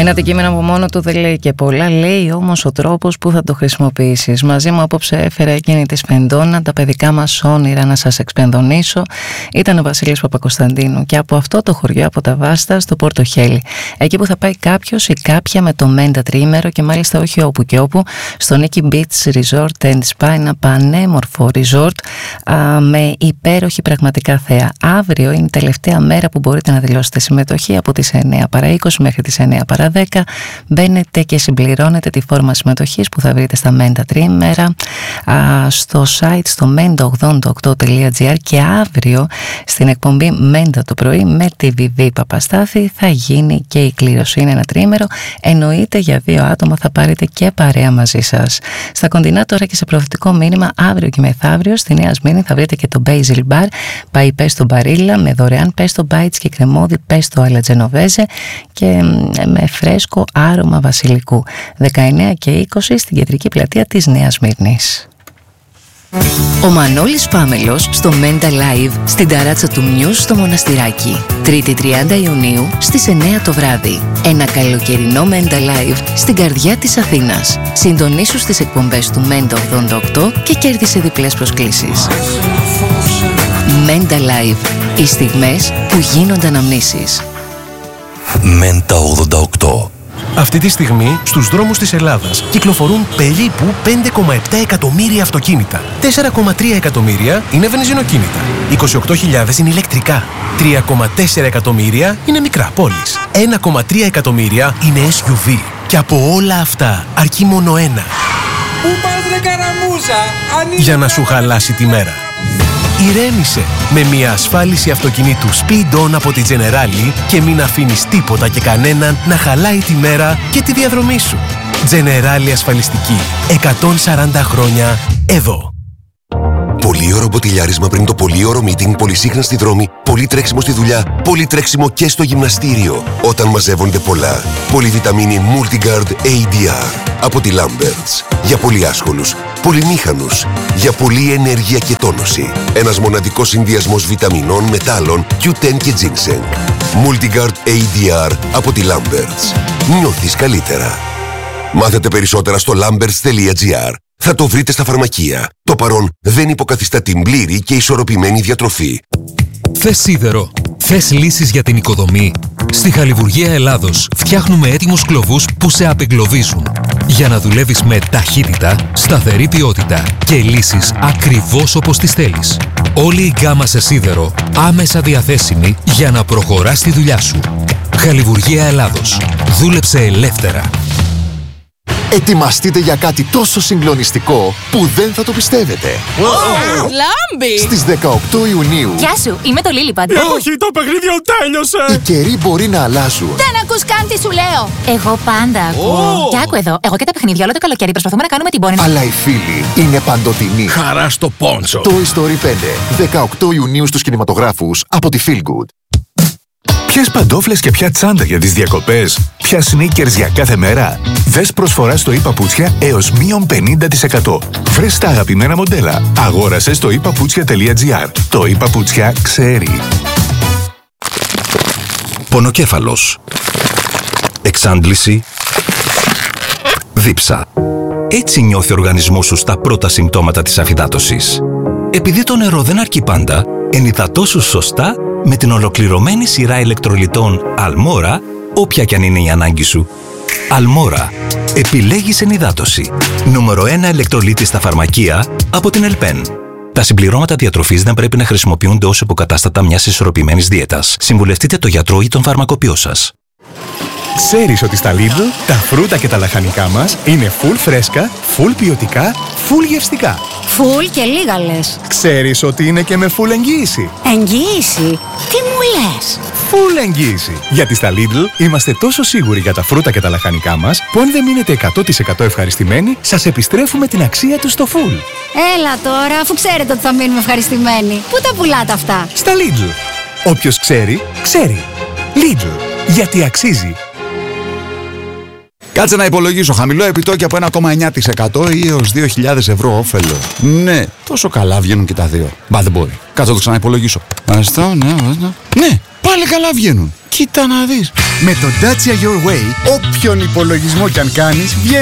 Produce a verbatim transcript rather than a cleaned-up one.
Ένα αντικείμενο από μόνο του δεν λέει και πολλά, λέει όμως ο τρόπος που θα το χρησιμοποιήσεις. Μαζί μου απόψε έφερα εκείνη τη Σφεντόνα, τα παιδικά μας όνειρα να σας εξπενδονήσω. Ήταν ο Βασίλης Παπακοσταντίνου και από αυτό το χωριό, από τα Βάστα στο Πόρτο Χέλι. Εκεί που θα πάει κάποιος ή κάποια με το Μέντα τριήμερο και μάλιστα όχι όπου και όπου, στο Nikki Beach Resort and Spa, ένα πανέμορφο resort α, με υπέροχη πραγματικά θέα. Αύριο είναι η τελευταία μέρα που μπορείτε να δηλώσετε συμμετοχή από τις εννιά παρά είκοσι μέχρι τις εννιά παρά δέκα. Μπαίνετε και συμπληρώνετε τη φόρμα συμμετοχής που θα βρείτε στα Μέντα τριήμερα α, στο site στο μέντα ογδόντα οκτώ τελεία τζι άρ, και αύριο στην εκπομπή Μέντα το πρωί με τη Βιβί Παπαστάθη θα γίνει και η κλήρωση. Είναι ένα τριήμερο, εννοείται για δύο άτομα, θα πάρετε και παρέα μαζί σας. Στα κοντινά τώρα και σε προωθητικό μήνυμα, αύριο και μεθαύριο στη Νέα Σμύρνη θα βρείτε και το Basil Bar, πάει πέστο μπαρίλα με δωρεάν πέστο bites και κρεμμώδη πέστο αλλά τζενοβέζε και με φρέσκο άρωμα βασιλικού. δεκαεννιά και είκοσι στην κεντρική πλατεία της Νέας Σμύρνης. Ο Μανώλης Φάμελος στο Μέντα Live στην ταράτσα του Μιούς στο Μοναστηράκι. Τρίτη τριάντα Ιουνίου στις εννιά το βράδυ. Ένα καλοκαιρινό Μέντα Live στην καρδιά της Αθήνας. Συντονίσου στις εκπομπές του Μέντα ογδόντα οκτώ και κέρδισε διπλές προσκλήσεις. Μέντα Live. Οι στιγμές που γίνονται αναμνήσεις. Μέντα ογδόντα οκτώ. Αυτή τη στιγμή στους δρόμους της Ελλάδας κυκλοφορούν περίπου πέντε κόμμα επτά εκατομμύρια αυτοκίνητα. τέσσερα κόμμα τρία εκατομμύρια είναι βενζινοκίνητα. είκοσι οκτώ χιλιάδες είναι ηλεκτρικά. τρία κόμμα τέσσερα εκατομμύρια είναι μικρά πόλεις. ένα κόμμα τρία εκατομμύρια είναι ες γιου βι. Και από όλα αυτά αρκεί μόνο ένα. Πού πας ρε καραμούζα, για να σου χαλάσει τη μέρα. Ηρέμησε με μια ασφάλιση αυτοκινήτου Speed On από τη Generali και μην αφήνεις τίποτα και κανέναν να χαλάει τη μέρα και τη διαδρομή σου. Generali ασφαλιστική. εκατόν σαράντα χρόνια εδώ. Πολύωρο μποτιλιάρισμα πριν το πολύωρο meeting, πολυσύχνα στη δρόμη, πολύ τρέξιμο στη δουλειά, πολύ τρέξιμο και στο γυμναστήριο. Όταν μαζεύονται πολλά. Πολυβιταμίνη Multigard έι ντι αρ από τη Lamberts. Για πολύ άσχολους, πολυμήχανους, για πολλή ενέργεια και τόνωση. Ένας μοναδικός συνδυασμός βιταμινών, μετάλλων, κιου τεν και ginseng. Multigard έι ντι αρ από τη Lamberts. Νιώθεις καλύτερα. Μάθετε περισσότερα στο lamberts τελεία τζι άρ. Θα το βρείτε στα φαρμακεία. Το παρόν δεν υποκαθιστά την πλήρη και ισορροπημένη διατροφή. Θες σίδερο? Θες λύσεις για την οικοδομή? Στη Χαλιβουργία Ελλάδος φτιάχνουμε έτοιμους κλωβούς που σε απεγκλωβίζουν για να δουλεύεις με ταχύτητα, σταθερή ποιότητα και λύσεις ακριβώς όπως τις θέλεις. Όλη η γκάμα σε σίδερο άμεσα διαθέσιμη για να προχωράς τη δουλειά σου. Χαλιβουργία Ελλάδος. Δούλεψε ελεύθερα. Ετοιμαστείτε για κάτι τόσο συγκλονιστικό που δεν θα το πιστεύετε. Wow. Λάμπη! Στις δεκαοκτώ Ιουνίου. Γεια σου, είμαι το Λίλιπαντ. Όχι, το παιχνίδι τέλειωσε! Οι καιροί μπορεί να αλλάζουν. Δεν ακούς καν τι σου λέω. Εγώ πάντα ακούω. Και άκου εδώ, εγώ και τα παιχνίδια όλο το καλοκαίρι προσπαθούμε να κάνουμε την πόρνη. Αλλά οι φίλοι είναι παντοτινοί. Χαρά στο πόντσο. Toy Story πέντε. δεκαοκτώ Ιουνίου στους κινηματογράφους από τη Feel Good. Ποιες παντόφλες και ποια τσάντα για τις διακοπές? Ποια sneakers για κάθε μέρα? Δες προσφορά στο iPaputsια έως μείον πενήντα τοις εκατό. Βρες τα αγαπημένα μοντέλα. Αγόρασε στο iPaputsια τελεία τζι άρ. Το iPaputsια ξέρει. Πονοκέφαλος. Εξάντληση. Δίψα. Έτσι νιώθει ο οργανισμός σου στα πρώτα συμπτώματα της αφυδάτωσης. Επειδή το νερό δεν αρκεί πάντα, ενυδατώσου σωστά με την ολοκληρωμένη σειρά ηλεκτρολιτών Αλμόρα, όποια κι αν είναι η ανάγκη σου. Αλμόρα. Επιλέγεις ενυδάτωση. Νούμερο ένα ηλεκτρολίτη στα φαρμακεία από την Ελπέν. Τα συμπληρώματα διατροφής δεν πρέπει να χρησιμοποιούνται ως υποκατάστατα μιας ισορροπημένης δίαιτας. Συμβουλευτείτε το γιατρό ή τον φαρμακοποιό σας. Ξέρεις ότι στα Lidl τα φρούτα και τα λαχανικά μας είναι full φρέσκα, full ποιοτικά, full γευστικά. Φουλ και λίγα λες. Ξέρεις ότι είναι και με full εγγύηση. Εγγύηση? Τι μου λες? Full εγγύηση. Γιατί στα Lidl είμαστε τόσο σίγουροι για τα φρούτα και τα λαχανικά μας που αν δεν μείνετε εκατό τοις εκατό ευχαριστημένοι, σας επιστρέφουμε την αξία του στο full. Έλα τώρα, αφού ξέρετε ότι θα μείνουμε ευχαριστημένοι. Πού τα πουλάτε αυτά? Στα Lidl. Όποιος ξέρει, ξέρει. Lidl. Γιατί αξίζει. Κάτσε να υπολογίσω. Χαμηλό επιτόκιο από ένα κόμμα εννιά τοις εκατό ή έως δύο χιλιάδες ευρώ όφελο. Ναι, τόσο καλά βγαίνουν και τα δύο. Μπα δεν μπορεί. Κάτσε να το ξαναυπολογίσω. Αυτό, ναι, ναι. Ναι, πάλι καλά βγαίνουν. Κοίτα να δεις. Με το Dacia Your Way, όποιον υπολογισμό κι αν κάνεις, βγαίνει